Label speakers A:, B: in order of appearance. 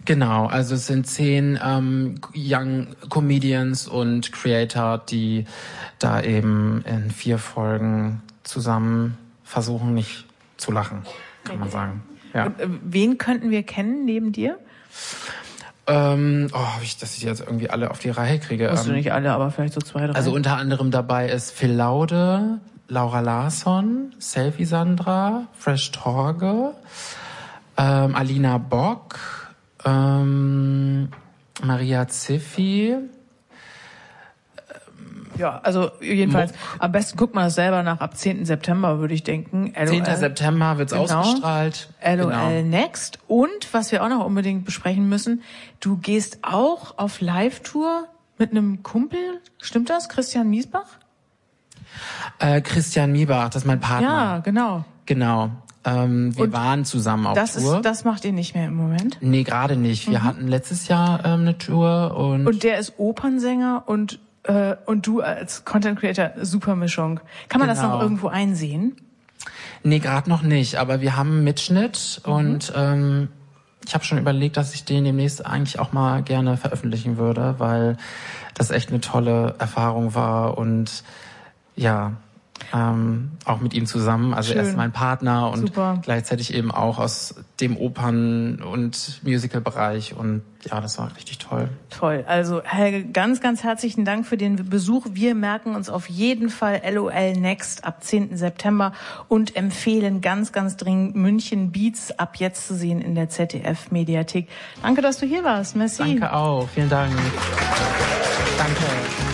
A: Genau, also es sind 10 Young Comedians und Creator, die da eben in 4 Folgen zusammen versuchen, nicht zu lachen, kann man sagen. Ja.
B: Und, wen könnten wir kennen neben dir?
A: Dass ich die jetzt irgendwie alle auf die Reihe kriege.
B: Musst du nicht alle, aber vielleicht so 2, 3.
A: Also unter anderem dabei ist Phil Laude, Laura Larsson, Selfie Sandra, Fresh Torge, Alina Bock, Maria Ziffi.
B: Ja, also jedenfalls, am besten guckt man das selber nach. Ab 10. September würde ich denken.
A: 10. September wird's ausgestrahlt.
B: LOL Next. Und, was wir auch noch unbedingt besprechen müssen, du gehst auch auf Live-Tour mit einem Kumpel. Stimmt das? Christian Miesbach?
A: Christian Miesbach, das ist mein Partner.
B: Ja, genau.
A: Genau. Wir waren zusammen auf Tour.
B: Das macht ihr nicht mehr im Moment?
A: Nee, gerade nicht. Wir hatten letztes Jahr eine Tour und
B: der ist Opernsänger und du als Content Creator, super Mischung. Kann man das noch irgendwo einsehen?
A: Nee, gerade noch nicht, aber wir haben einen Mitschnitt und ich habe schon überlegt, dass ich den demnächst eigentlich auch mal gerne veröffentlichen würde, weil das echt eine tolle Erfahrung war und ja, auch mit ihm zusammen. Also er ist mein Partner und gleichzeitig eben auch aus dem Opern- und Musical-Bereich und ja, das war richtig toll.
B: Toll. Also Helge, ganz, ganz herzlichen Dank für den Besuch. Wir merken uns auf jeden Fall LOL Next ab 10. September und empfehlen ganz, ganz dringend München Beats ab jetzt zu sehen in der ZDF-Mediathek. Danke, dass du hier warst. Merci.
A: Danke auch. Vielen Dank. Danke.